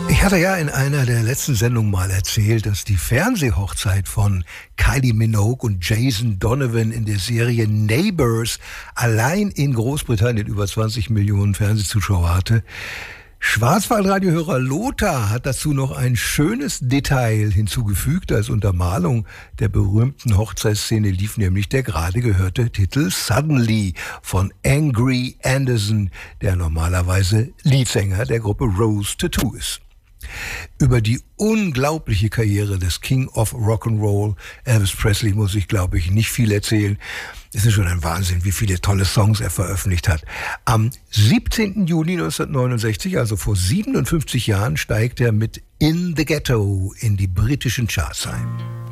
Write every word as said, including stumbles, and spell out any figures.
Ich hatte ja in einer der letzten Sendungen mal erzählt, dass die Fernsehhochzeit von Kylie Minogue und Jason Donovan in der Serie Neighbours allein in Großbritannien über zwanzig Millionen Fernsehzuschauer hatte. Schwarzwaldradiohörer Lothar hat dazu noch ein schönes Detail hinzugefügt. Als Untermalung der berühmten Hochzeitsszene lief nämlich der gerade gehörte Titel Suddenly von Angry Anderson, der normalerweise Leadsänger der Gruppe Rose Tattoo ist. Über die unglaubliche Karriere des King of Rock'n'Roll, Elvis Presley, muss ich, glaube ich, nicht viel erzählen. Es ist schon ein Wahnsinn, wie viele tolle Songs er veröffentlicht hat. Am siebzehnten Juni neunzehnhundertneunundsechzig, also vor siebenundfünfzig Jahren, steigt er mit In the Ghetto in die britischen Charts ein.